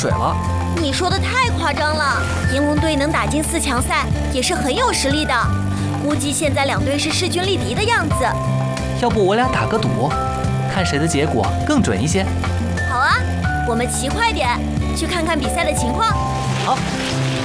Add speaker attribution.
Speaker 1: 水了。
Speaker 2: 你说的太夸张了，银龙队能打进4强赛也是很有实力的，估计现在两队是势均力敌的样子。
Speaker 1: 要不我俩打个赌，看谁的结果更准一些？
Speaker 2: 好啊，我们骑快点，去看看比赛的情况。
Speaker 1: 好。